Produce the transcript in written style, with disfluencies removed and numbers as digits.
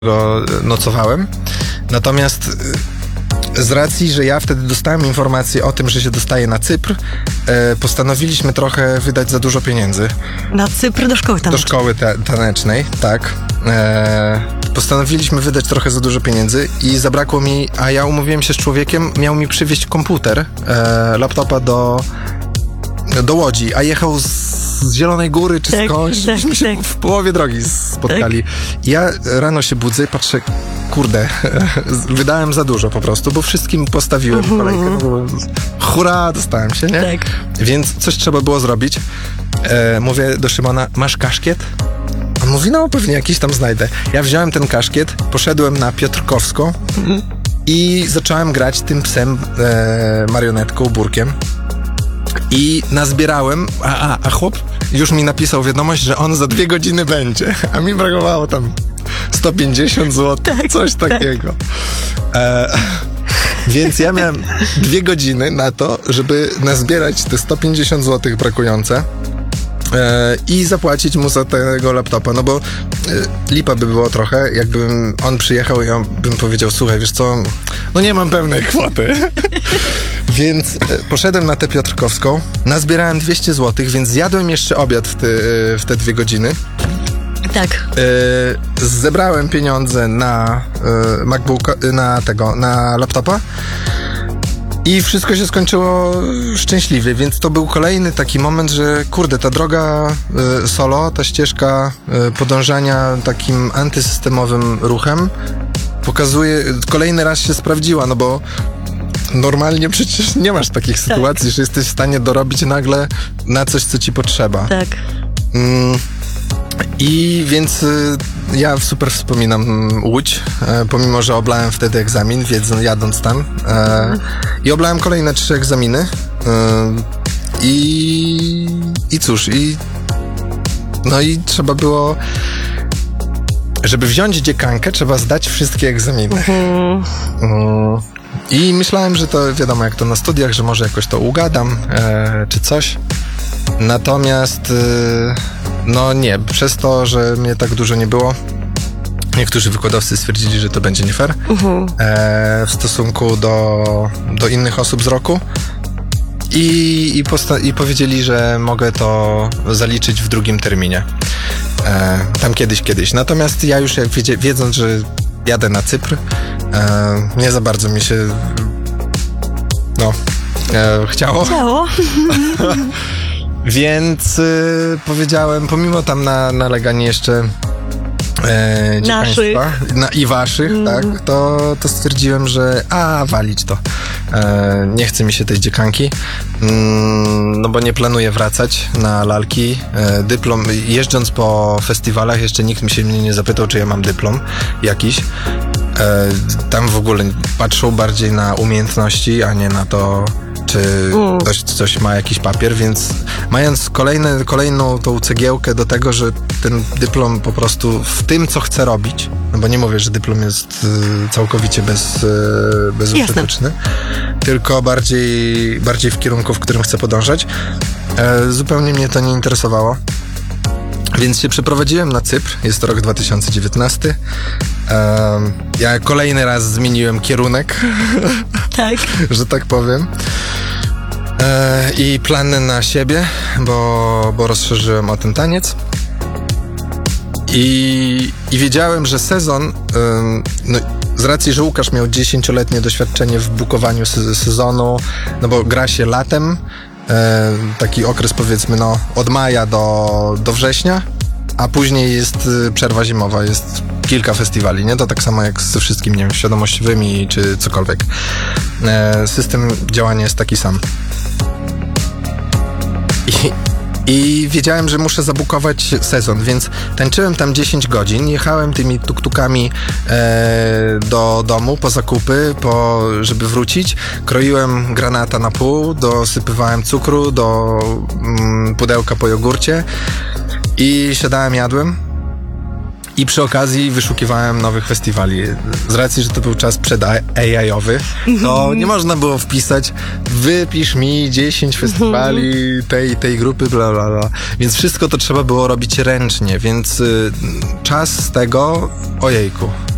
nocowałem. Natomiast z racji, że ja wtedy dostałem informację o tym, że się dostaję na Cypr, postanowiliśmy trochę wydać za dużo pieniędzy. Na Cypr do szkoły tanecznej. Do szkoły tanecznej, tak. Postanowiliśmy wydać trochę za dużo pieniędzy i zabrakło mi, a ja umówiłem się z człowiekiem, miał mi przywieźć komputer, laptopa do Łodzi, a jechał z Zielonej Góry czy skądś, żebyśmy się w połowie drogi spotkali. Ja rano się budzę i patrzę, kurde, wydałem za dużo po prostu, bo wszystkim postawiłem kolejkę. Hurra, dostałem się, nie? Tak. Więc coś trzeba było zrobić. Mówię do Szymona, masz kaszkiet? On mówi, no pewnie jakiś tam znajdę. Ja wziąłem ten kaszkiet, poszedłem na Piotrkowską i zacząłem grać tym psem, marionetką, burkiem. I nazbierałem, a chłop już mi napisał wiadomość, że on za 2 godziny będzie, a mi brakowało tam 150 zł, coś takiego. Więc ja miałem 2 godziny na to, żeby nazbierać te 150 zł brakujące i zapłacić mu za tego laptopa, no bo lipa by było trochę, jakbym on przyjechał i ja bym powiedział, słuchaj, wiesz co, no nie mam pełnej kwoty. Więc poszedłem na tę Piotrkowską, nazbierałem 200 zł, więc zjadłem jeszcze obiad w te 2 godziny. Tak. Zebrałem pieniądze na MacBooka, na laptopa i wszystko się skończyło szczęśliwie, więc to był kolejny taki moment, że kurde, ta droga solo, ta ścieżka podążania takim antysystemowym ruchem pokazuje, kolejny raz się sprawdziła, no bo normalnie przecież nie masz takich sytuacji, że jesteś w stanie dorobić nagle na coś, co ci potrzeba. Tak. I więc ja super wspominam Łódź, pomimo, że oblałem wtedy egzamin, jadąc tam. I oblałem kolejne 3 egzaminy. I cóż, no i trzeba było, żeby wziąć dziekankę, trzeba zdać wszystkie egzaminy. I myślałem, że to wiadomo, jak to na studiach, że może jakoś to ugadam, czy coś. Natomiast no nie, przez to, że mnie tak dużo nie było, niektórzy wykładowcy stwierdzili, że to będzie nie fair w stosunku do innych osób z roku i powiedzieli, że mogę to zaliczyć w drugim terminie. Tam kiedyś. Natomiast ja już wiedząc, że jadę na Cypr, nie za bardzo mi się chciało. Więc powiedziałem, pomimo tam nalegania jeszcze dziekaństwa i waszych, tak, to stwierdziłem, że walić to. Nie chce mi się tej dziekanki, no bo nie planuję wracać na lalki. Dyplom, jeżdżąc po festiwalach, jeszcze nikt mnie nie zapytał, czy ja mam dyplom jakiś. Tam w ogóle patrzą bardziej na umiejętności, a nie na to, czy coś ma jakiś papier, więc mając kolejną tą cegiełkę do tego, że ten dyplom po prostu w tym, co chcę robić, no bo nie mówię, że dyplom jest całkowicie bezużyteczny, tylko bardziej w kierunku, w którym chcę podążać, zupełnie mnie to nie interesowało. Więc się przeprowadziłem na Cypr, jest to rok 2019. Ja kolejny raz zmieniłem kierunek, tak. że tak powiem. I plany na siebie, bo rozszerzyłem o ten taniec. I wiedziałem, że sezon, no, z racji, że Łukasz miał 10-letnie doświadczenie w bukowaniu sezonu, no bo gra się latem, taki okres powiedzmy od maja do września, a później jest przerwa zimowa, jest kilka festiwali, nie? To tak samo jak ze wszystkim, nie wiem, świadomościowymi czy cokolwiek. System działania jest taki sam. I wiedziałem, że muszę zabukować sezon, więc tańczyłem tam 10 godzin, jechałem tymi tuktukami do domu po zakupy, żeby wrócić, kroiłem granata na pół, dosypywałem cukru do pudełka po jogurcie i siadałem, jadłem. I przy okazji wyszukiwałem nowych festiwali. Z racji, że to był czas przed AI-owy, to nie można było wpisać wypisz mi 10 festiwali tej grupy, bla bla bla. Więc wszystko to trzeba było robić ręcznie, więc czas z tego, ojejku,